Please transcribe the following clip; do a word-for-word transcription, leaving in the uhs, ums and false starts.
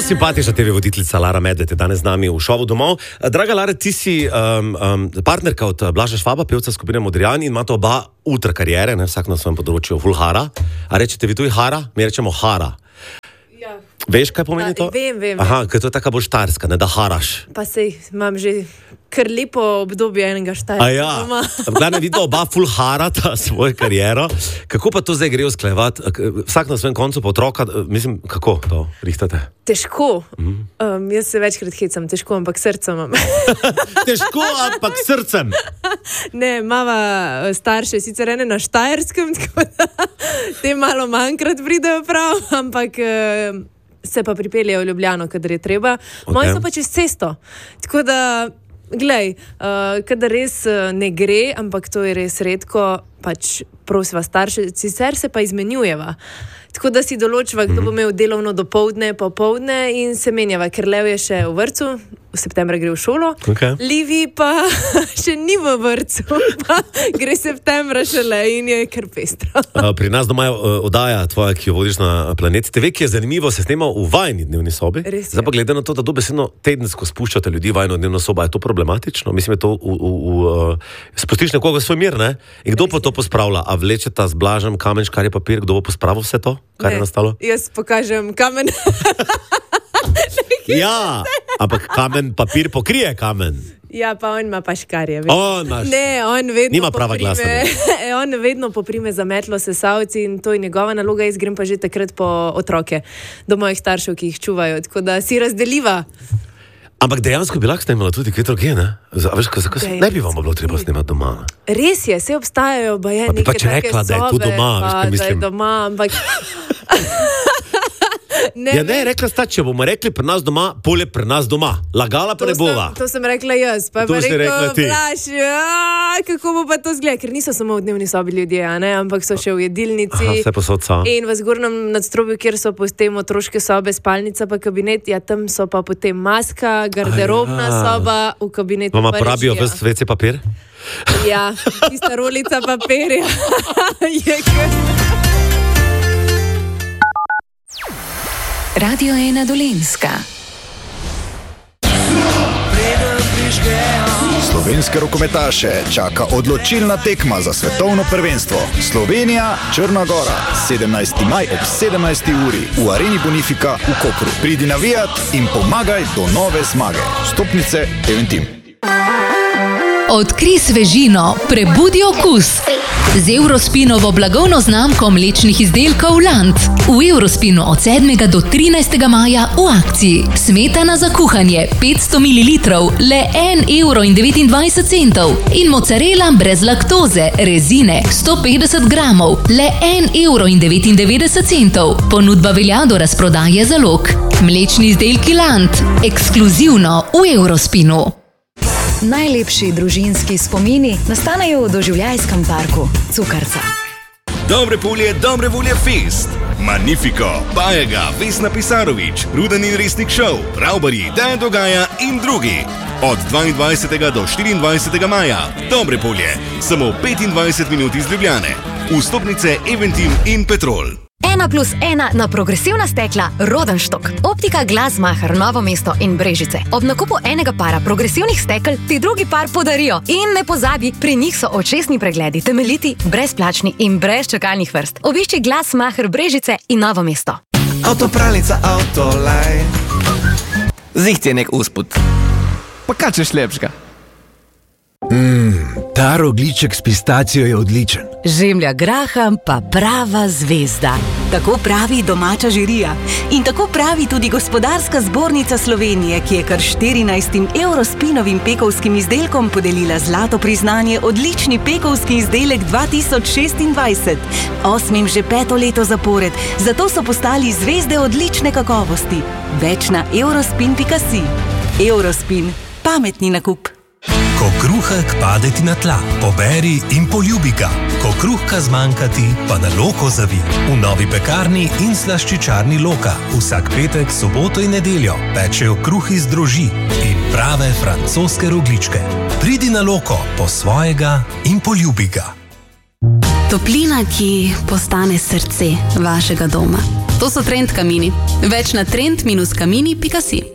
simpatična te ve voditeljica Lara Medved je danes z nami v šovu domov. Draga Lara, ti si um, um, partnerka od Blaža Švaba, pevca skupine Modrijani, in imate oba ultra karijere, ne, vsak na svojem področju, full hara. A rečete vi tu hara? Mi rečemo hara. Ja. Veš, kaj pomeni to? Vem, vem. Aha, ker to je taka bolj štajerska, ne da haraš. Pa sej, imam že kar lepo obdobje enega štajerska. A ja, glavno vidno oba full harata svojo kariero. Kako pa to zdaj gre usklajevati? Vsak na svojem koncu pa otroka, mislim, kako to rihtate? Težko. Mm. Um, jaz se večkrat hecam, težko, ampak srcem imam. Težko, ampak srcem. Ne, mama starše sicer ene na Štajerskem, tako da te malo manjkrat pridejo prav, ampak uh, se pa pripeljejo v Ljubljano, kadar je treba. Okay. Moji so pa čez cesto. Tako da, glej, uh, kadar res uh, ne gre, ampak to je res redko, pač prosiva starše, sicer se pa izmenjujeva. Tako da si določiva, kdo bo imel delovno dopoldne, popoldne in se menjava, ker Lev je še v vrtcu, v septembra gre v šolo, Okay. Livi pa še ni v vrtcu, pa gre septembra šele in je kar pestro. Pri nas doma je oddaja tvoja, ki jo vodiš na Planet te ve, ki je zanimivo, se snema v vajni dnevni sobi. Res je. Zdaj pa glede na to, da dobesedno tedensko spuščate ljudi v vajno dnevno sobo, je to problematično? Mislim, je to v, v, v, uh, spustiš nekoga svoj mir, ne? In kdo pa to pospravlja? A vlečeta z Blažem kamen, škarje, papir, kdo bo pospravil vse to, kar Ne, je nastalo? Jaz pokažem kamen. Ja, ampak kamen, papir pokrije kamen. Ja, pa on ima pa škarje. veš. On ima škarje. Ne, on vedno Nima prava glasa, poprime, on vedno poprime za metlo sesalci in to je njegova naloga, jaz grem pa že takrat po otroke do mojih staršev, ki jih čuvajo, tako da si razdeliva. Ampak dejansko bi lahko snemala tudi kaj druge, ne? A veš, zakaj se ne bi vam bilo treba snemati doma? Res je, se obstajajo baje Pa bi neke pač take rekla, da je tu sobe, doma, veš, pa kaj da je mislim. doma, ampak ne, Ja, ne, rekla sta, če bomo rekli pri nas doma, polje pri nas doma. Lagala pa To ne bova. sem, to sem rekla jaz, pa je To pa si rekel, rekla ti. Blaž, ja, kako bo pa to zgleda, ker niso samo v dnevni sobi ljudje, a ne, ampak so še v jedilnici. Aha, vse posod so. In v zgornjem nadstropju, kjer so potem otroške sobe, spalnica pa kabinet, ja, tam so pa potem maska, garderobna Aja. soba, v kabinetu Vama pa porabijo režija. ves ve ce papir? Ja, tista rolica papirja. Je kar... Radio ena Dolenjska. Slovenske rokometaše čaka odločilna tekma za svetovno prvenstvo. Slovenija, Črna Gora, sedemnajsti maj ob sedemnajsti uri v Areni Bonifika v Kopru. Pridi navijat in pomagaj do nove zmage. Vstopnice Eventim. Odkri svežino, prebudi okus. Z Eurospinovo blagovno znamko mlečnih izdelkov Land. V Eurospinu od sedmega do trinajstega maja v akciji. Smetana za kuhanje petsto mililitrov, le en evro in devetindvajset centov. In mozzarella brez laktoze, rezine sto petdeset gramov, le en evro in devetindevetdeset centov. Ponudba velja do razprodaje zalog. Mlečni izdelki Land, ekskluzivno v Eurospinu. Najlepši družinski spomini nastanejo v doživljajskem parku Cukarca. Dobre polje, dobre volje fest. Magnifico, Bajega, Vesna Pisarović, Ruden in Resnik Show, Ravbari, Dejan Dogaja in drugi. Od dvaindvajsetega do štiriindvajsetega maja. Dobre polje, samo petindvajset minut iz Ljubljane. Vstopnice Eventim in Petrol. Ena plus ena na progresivna stekla Rodenstock. Optika Glasmacher, Novo mesto in Brežice. Ob nakupu enega para progresivnih stekel ti drugi par podarijo. In ne pozabi, pri njih so očesni pregledi temeljiti, brezplačni in brez čakalnih vrst. Obišči Glasmacher Brežice in Novo mesto. Avtopralnica Autolaj. Ziht je nek usput. Pa kaj češ lepšega? Mmm, ta rogljiček s pistacijo je odličen. Žemlja graham pa prava zvezda. Tako pravi domača žirija. In tako pravi tudi Gospodarska zbornica Slovenije, ki je kar štirinajstim Eurospinovim pekovskim izdelkom podelila zlato priznanje odlični pekovski izdelek dva tisoč šestindvajset. Osmim že peto leto zapored, zato so postali zvezde odlične kakovosti. Več na eurospin pika si. Eurospin. Pametni nakup. Ko kruhek pade ti na tla, poberi in poljubi ga. Ko kruhka zmanjka ti, pa na Loko zavi. V novi pekarni in slaščičarni Loka. Vsak petek, soboto in nedeljo pečejo kruh iz droži in prave francoske rogljičke. Pridi na Loko po svojega in poljubi ga. Toplina, ki postane srce vašega doma. To so Trend kamini. Več na trend dash kamini pika si.